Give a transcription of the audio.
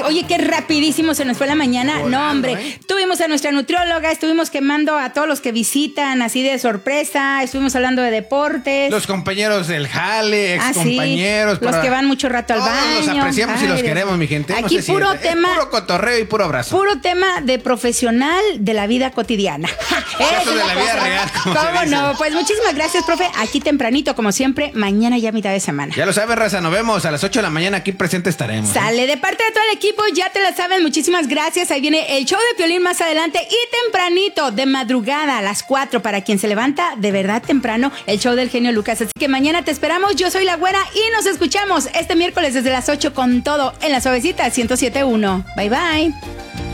Oye, qué rapidísimo se nos fue la mañana. Volando, no, hombre. Tuvimos a nuestra nutrióloga, estuvimos quemando a todos los que visitan así de sorpresa, estuvimos hablando de deportes. Los compañeros del jale, excompañeros. Sí, los que van mucho rato al baño. Los apreciamos y los queremos, mi gente. Aquí puro tema. Puro cotorreo y puro abrazo. Puro tema de profesional de la vida cotidiana. Eso de la vida real. ¿Cómo no? Pues muchísimas gracias, profe. Aquí tempranito, como siempre, mañana ya mitad de semana. Ya lo saben, raza, nos vemos a las 8 de la mañana, aquí presente estaremos. Sale, de parte de todo el equipo, ya te la saben, muchísimas gracias. Ahí viene el show de Piolín más adelante y tempranito, de madrugada a las 4, para quien se levanta de verdad temprano, el show del genio Lucas. Así que mañana te esperamos, yo soy la güera y nos escuchamos este miércoles desde las 8 con todo en la suavecita 107.1. Bye bye.